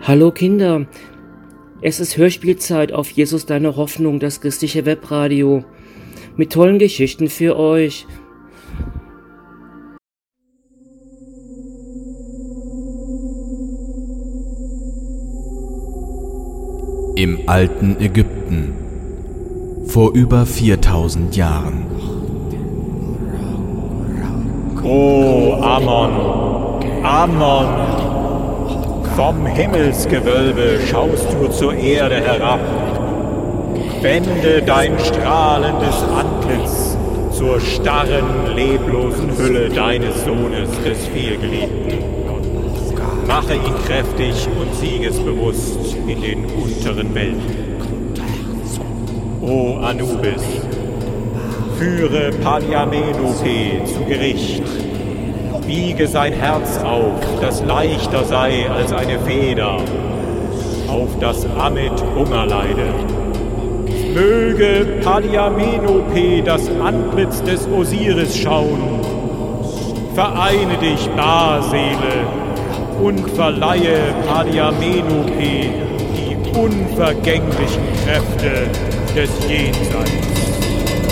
Hallo Kinder, es ist Hörspielzeit auf Jesus deine Hoffnung, das christliche Webradio, mit tollen Geschichten für euch. Im alten Ägypten, vor über 4000 Jahren. O Ammon, Ammon, vom Himmelsgewölbe schaust du zur Erde herab. Wende dein strahlendes Antlitz zur starren, leblosen Hülle deines Sohnes, des Vielgeliebten. Mache ihn kräftig und siegesbewusst in den unteren Welten. O Anubis, führe Paliamenope zu Gericht. Biege sein Herz auf, das leichter sei als eine Feder, auf das Ammit Hunger leide. Möge Paliamenope das Antlitz des Osiris schauen. Vereine dich, Barseele, und verleihe Paliamenope die unvergänglichen Kräfte des Jenseits.